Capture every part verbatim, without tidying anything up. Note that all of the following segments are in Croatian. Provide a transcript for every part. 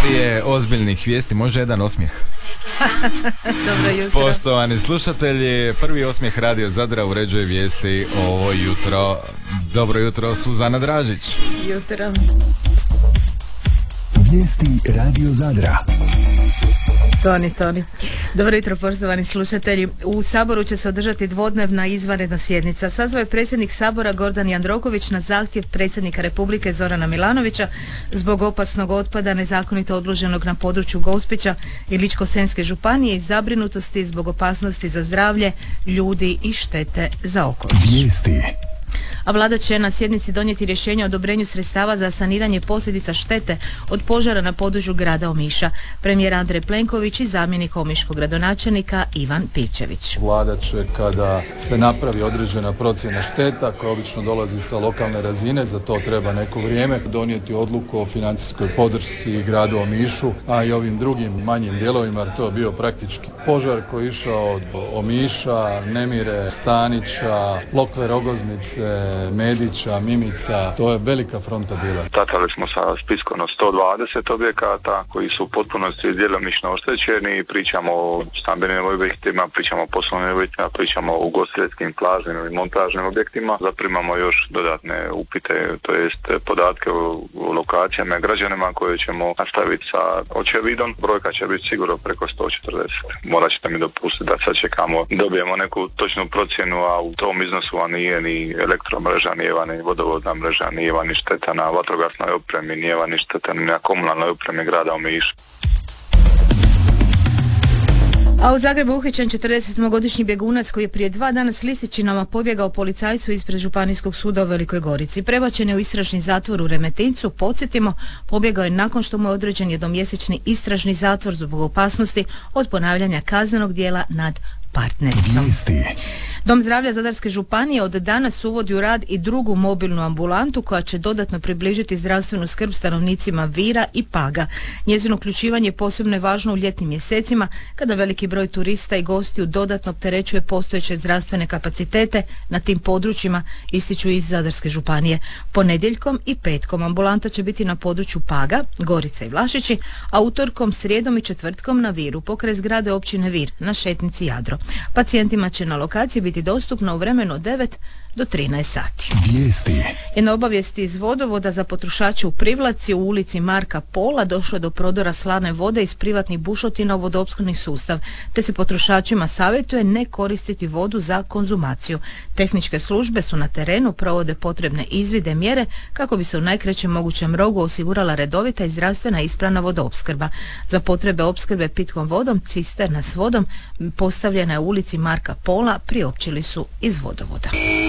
prije ozbiljnih vijesti može jedan osmijeh. Dobro jutro. Poštovani slušatelji, prvi osmijeh Radio Zadra uređuje vijesti ovo jutro. Dobro jutro, Suzana Dražić. Jutro. Vijesti Radio Zadra. Toni, Toni. Dobro jutro, poštovani slušatelji. U Saboru će se održati dvodnevna izvanredna sjednica. Sazvao je predsjednik Sabora Gordan Jandroković na zahtjev predsjednika Republike Zorana Milanovića zbog opasnog otpada nezakonito odloženog na području Gospića i Ličko-senjske županije i zabrinutosti zbog opasnosti za zdravlje ljudi i štete za okoliš. Vijesti. A vlada će na sjednici donijeti rješenje o odobrenju sredstava za saniranje posljedica štete od požara na području grada Omiša. Premijer Andrej Plenković i zamjenik omiškog gradonačelnika Ivan Pivčević. Vlada će, kada se napravi određena procjena šteta koja obično dolazi sa lokalne razine, za to treba neko vrijeme, donijeti odluku o financijskoj podršci gradu Omišu, a i ovim drugim manjim dijelovima, jer to je bio praktički požar koji je išao od Omiša, Nemire, Stanića, Lokve, Rogoznice, Medića, Mimica, to je velika fronta bila. Tatali smo sa spiskom od sto dvadeset objekata koji su u potpunosti djelomično oštećeni, pričamo o stambenim objektima, pričamo o poslovnim objektima, pričamo o ugostiteljskim, plažnim i montažnim objektima. Zaprimamo još dodatne upite, to jest podatke o, o lokacijama i građanima koje ćemo nastaviti sa očevidom. Brojka će biti sigurno preko sto četrdeset. Morat ćete mi dopustiti da sad čekamo, dobijemo neku točnu procjenu, a u tom iznosu a nije ni elektromreža, nije ni vodovodna mreža, nije ni šteta na vatrogasnoj opremi, nije ni šteta na komunalnoj opremi grada Omiša. A u Zagrebu uhićen četrdesetgodišnji bjegunac koji je prije dva dana s lisičinama pobjegao policajcu ispred Županijskog suda u Velikoj Gorici. Prebačen je u istražni zatvor u Remetincu. Podsjetimo, pobjegao je nakon što mu je određen jednomjesečni istražni zatvor zbog opasnosti od ponavljanja kaznenog djela nad partnericom. Dom zdravlja Zadarske županije od danas uvodi u rad i drugu mobilnu ambulantu koja će dodatno približiti zdravstvenu skrb stanovnicima Vira i Paga. Njezino uključivanje posebno je važno u ljetnim mjesecima kada veliki broj turista i gostiju dodatno opterećuje postojeće zdravstvene kapacitete na tim područjima, ističu iz Zadarske županije. Ponedjeljkom i petkom ambulanta će biti na području Paga, Gorica i Vlašići, a utorkom, srijedom i četvrtkom na Viru, pokraj zgrade općine Vir, na šetnici Jadro. Pacijentima će na lokaciji biti dostupna u vremenu od devet do trinaest sati. Vijesti. Jedna obavijest iz vodovoda za potrošače u Privlaci u ulici Marka Pola došlo do prodora slane vode iz privatnih bušotina u vodoopskrbni sustav, te se potrošačima savjetuje ne koristiti vodu za konzumaciju. Tehničke službe su na terenu, provode potrebne izvide mjere kako bi se u najkraćem mogućem rogu osigurala redovita i zdravstvena ispravna vodoopskrba. Za potrebe opskrbe pitkom vodom cisterna s vodom postavljena je u ulici Marka Pola, priopćili su iz vodovoda.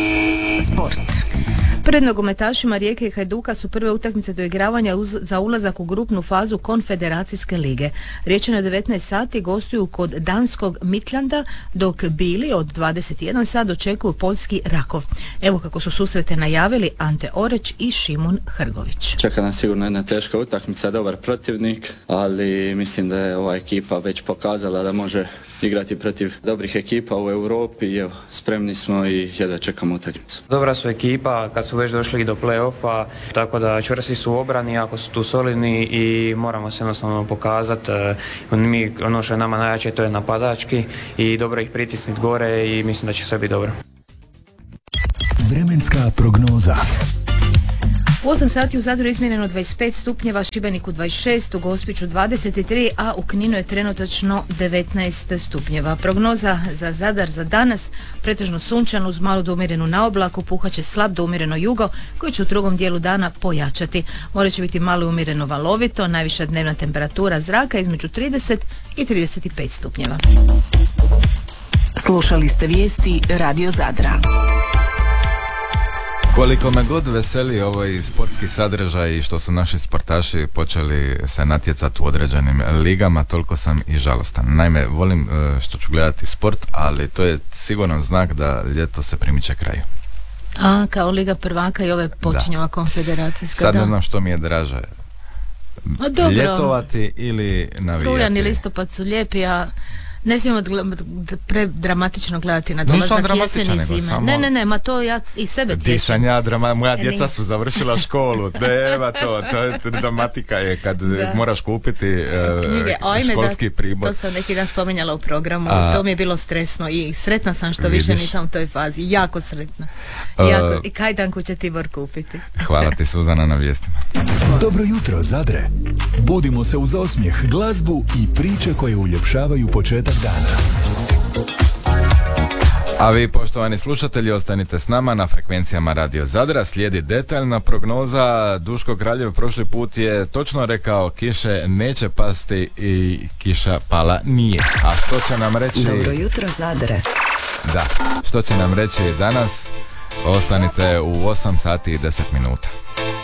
Sport. Pred nogometašima Rijeke i Hajduka su prve utakmice doigravanja uz, za ulazak u grupnu fazu Konfederacijske lige. Riječani od devetnaest sati gostuju kod danskog Midlanda, dok Bili od dvadeset jedan sat očekuju poljski Rakov. Evo kako su susrete najavili Ante Oreć i Šimun Hrgović. Čeka nas sigurno jedna teška utakmica, dobar protivnik, ali mislim da je ova ekipa već pokazala da može igrati protiv dobrih ekipa u Europi i evo, spremni smo i jedva čekamo utakmicu. Dobra su ekipa kad su već došli do play-offa, tako da čvrsti su u obrani, ako su tu solidni i moramo se jednostavno pokazati. Mi, ono što je nama najjače, to je napadački i dobro ih pritisniti gore i mislim da će sve biti dobro. Vremenska prognoza. U osam sati u Zadru izmjereno dvadeset pet stupnjeva, Šibeniku dvadeset šest, u Gospiću dvadeset tri, a u Kninu je trenutačno devetnaest stupnjeva. Prognoza za Zadar za danas: pretežno sunčano uz malu do umjerenu na oblaku, puhaće slab do umjereno jugo koji će u drugom dijelu dana pojačati. More će biti malo umjereno valovito, najviša dnevna temperatura zraka između trideset i trideset pet stupnjeva. Slušali ste vijesti Radio Zadra. Koliko me god veseli ovaj sportski sadržaj i što su naši sportaši počeli se natjecati u određenim ligama, toliko sam i žalostan. Naime, volim što ću gledati sport, ali to je siguran znak da ljeto se primiče kraju. A, kao Liga prvaka i ove počinjava konfederacijska. Sad da. ne znam što mi je draže. A dobro. Ljetovati ili navijati. Rujan i listopad su lijepi, a Ne smijemo gl- d- predramatično gledati na dolazak jeseni i zime. samo... Ne, ne, ne, ma to ja i sebe tješim. Disanja, drama, moja E, djeca nije. su završila školu, nema to, to je dramatika je kad Da. moraš kupiti e, Knjige, ajme školski da, pribor. to sam neki dan spomenjala u programu, A- to mi je bilo stresno i sretna sam što više Vidiš? nisam u toj fazi, jako sretna. A- Jako, i kajdanku će Tibor kupiti. Hvala ti Suzana na vijestima. Dobro jutro, Zadre. Budimo se uz osmijeh, glazbu i priče koje uljepšavaju početak dana. A vi, poštovani slušatelji, ostanite s nama na frekvencijama Radio Zadra. Slijedi detaljna prognoza. Duško Kraljev prošli put je točno rekao kiše neće pasti i kiša pala nije. A što će nam reći... Dobro jutro, Zadre. Da, što će nam reći danas? Ostanite u osam sati i deset minuta.